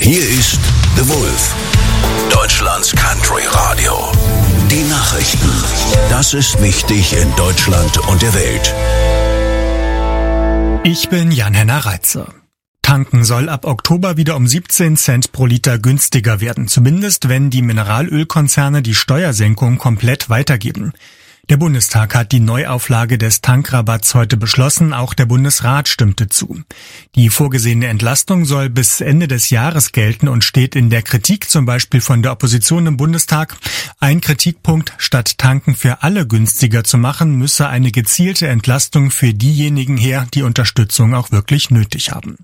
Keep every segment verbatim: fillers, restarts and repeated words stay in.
Hier ist The Wolf, Deutschlands Country Radio. Die Nachrichten. Das ist wichtig in Deutschland und der Welt. Ich bin Jan-Henner Reitze. Tanken soll ab Oktober wieder um siebzehn Cent pro Liter günstiger werden, zumindest wenn die Mineralölkonzerne die Steuersenkung komplett weitergeben. Der Bundestag hat die Neuauflage des Tankrabatts heute beschlossen, auch der Bundesrat stimmte zu. Die vorgesehene Entlastung soll bis Ende des Jahres gelten und steht in der Kritik zum Beispiel von der Opposition im Bundestag. Ein Kritikpunkt: Statt Tanken für alle günstiger zu machen, müsse eine gezielte Entlastung für diejenigen her, die Unterstützung auch wirklich nötig haben.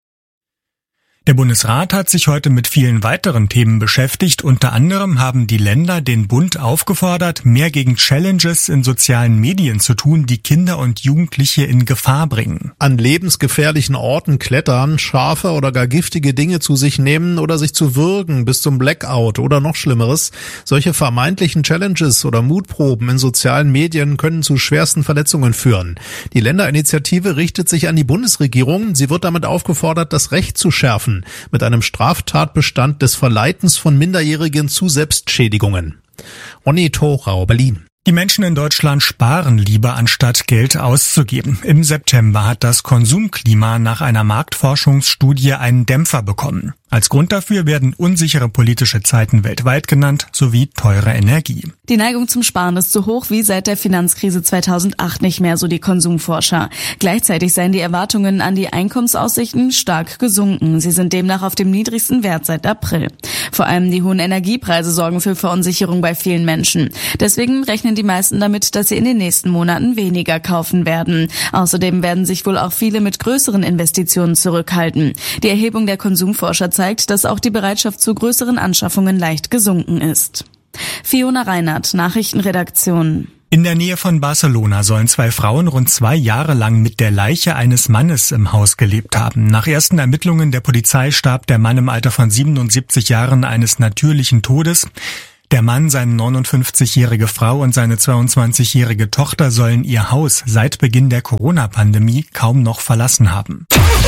Der Bundesrat hat sich heute mit vielen weiteren Themen beschäftigt. Unter anderem haben die Länder den Bund aufgefordert, mehr gegen Challenges in sozialen Medien zu tun, die Kinder und Jugendliche in Gefahr bringen. An lebensgefährlichen Orten klettern, scharfe oder gar giftige Dinge zu sich nehmen oder sich zu würgen bis zum Blackout oder noch Schlimmeres. Solche vermeintlichen Challenges oder Mutproben in sozialen Medien können zu schwersten Verletzungen führen. Die Länderinitiative richtet sich an die Bundesregierung. Sie wird damit aufgefordert, das Recht zu schärfen, mit einem Straftatbestand des Verleitens von Minderjährigen zu Selbstschädigungen. Ronny Thorau, Berlin. Die Menschen in Deutschland sparen lieber, anstatt Geld auszugeben. Im September hat das Konsumklima nach einer Marktforschungsstudie einen Dämpfer bekommen. Als Grund dafür werden unsichere politische Zeiten weltweit genannt, sowie teure Energie. Die Neigung zum Sparen ist so hoch wie seit der Finanzkrise zweitausendacht nicht mehr, so die Konsumforscher. Gleichzeitig seien die Erwartungen an die Einkommensaussichten stark gesunken. Sie sind demnach auf dem niedrigsten Wert seit April. Vor allem die hohen Energiepreise sorgen für Verunsicherung bei vielen Menschen. Deswegen rechnen die meisten damit, dass sie in den nächsten Monaten weniger kaufen werden. Außerdem werden sich wohl auch viele mit größeren Investitionen zurückhalten. Die Erhebung der Konsumforscher zeigt, dass auch die Bereitschaft zu größeren Anschaffungen leicht gesunken ist. Fiona Reinhardt, Nachrichtenredaktion. In der Nähe von Barcelona sollen zwei Frauen rund zwei Jahre lang mit der Leiche eines Mannes im Haus gelebt haben. Nach ersten Ermittlungen der Polizei starb der Mann im Alter von siebenundsiebzig Jahren eines natürlichen Todes. Der Mann, seine neunundfünfzigjährige Frau und seine zweiundzwanzigjährige Tochter sollen ihr Haus seit Beginn der Corona-Pandemie kaum noch verlassen haben.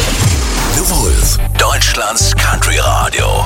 The Wolf, Deutschlands Country Radio.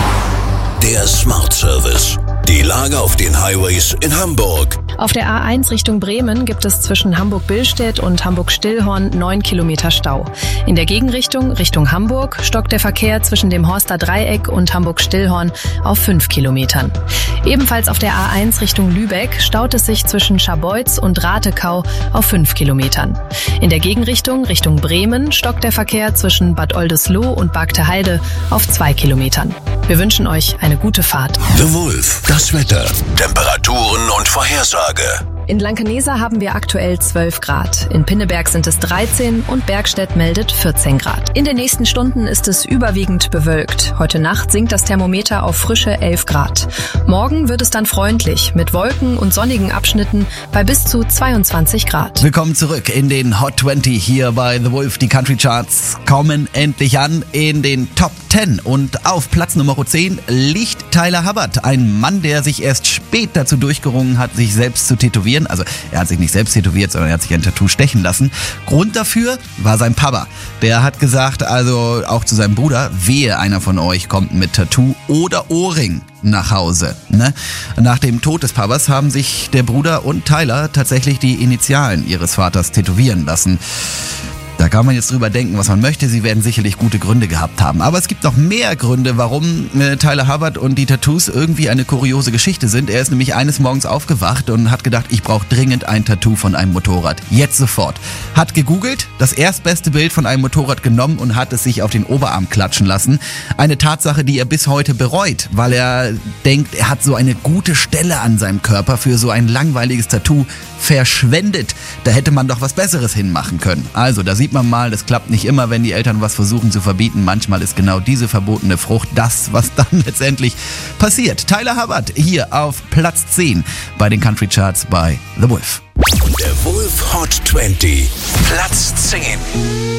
Der Smart Service. Die Lage auf den Highways in Hamburg. Auf der A eins Richtung Bremen gibt es zwischen Hamburg-Billstedt und Hamburg-Stillhorn neun Kilometer Stau. In der Gegenrichtung, Richtung Hamburg, stockt der Verkehr zwischen dem Horster Dreieck und Hamburg-Stillhorn auf fünf Kilometern. Ebenfalls auf der A eins Richtung Lübeck staut es sich zwischen Scharbeutz und Ratekau auf fünf Kilometern. In der Gegenrichtung, Richtung Bremen, stockt der Verkehr zwischen Bad Oldesloe und Bargteheide auf zwei Kilometern. Wir wünschen euch eine gute Fahrt. The Wolf, das Wetter, Temperaturen und Vorhersage. In Blankenese haben wir aktuell zwölf Grad. In Pinneberg sind es dreizehn und Bergstedt meldet vierzehn Grad. In den nächsten Stunden ist es überwiegend bewölkt. Heute Nacht sinkt das Thermometer auf frische elf Grad. Morgen wird es dann freundlich mit Wolken und sonnigen Abschnitten bei bis zu zweiundzwanzig Grad. Willkommen zurück in den Hot zwanzig hier bei The Wolf. Die Country Charts kommen endlich an in den Top zehn. Und auf Platz Nummer zehn liegt Tyler Hubbard. Ein Mann, der sich erst spät dazu durchgerungen hat, sich selbst zu tätowieren. Also er hat sich nicht selbst tätowiert, sondern er hat sich ein Tattoo stechen lassen. Grund dafür war sein Papa. Der hat gesagt, also auch zu seinem Bruder, wehe einer von euch kommt mit Tattoo oder Ohrring nach Hause. Ne? Nach dem Tod des Papas haben sich der Bruder und Tyler tatsächlich die Initialen ihres Vaters tätowieren lassen. Da kann man jetzt drüber denken, was man möchte. Sie werden sicherlich gute Gründe gehabt haben. Aber es gibt noch mehr Gründe, warum äh, Tyler Hubbard und die Tattoos irgendwie eine kuriose Geschichte sind. Er ist nämlich eines Morgens aufgewacht und hat gedacht, ich brauche dringend ein Tattoo von einem Motorrad. Jetzt sofort. Hat gegoogelt, das erstbeste Bild von einem Motorrad genommen und hat es sich auf den Oberarm klatschen lassen. Eine Tatsache, die er bis heute bereut, weil er denkt, er hat so eine gute Stelle an seinem Körper für so ein langweiliges Tattoo verschwendet. Da hätte man doch was Besseres hinmachen können. Also, da sieht man mal, das klappt nicht immer, wenn die Eltern was versuchen zu verbieten. Manchmal ist genau diese verbotene Frucht das, was dann letztendlich passiert. Tyler Hubbard hier auf Platz zehn bei den Country Charts bei The Wolf. Der Wolf Hot zwanzig, Platz zehn.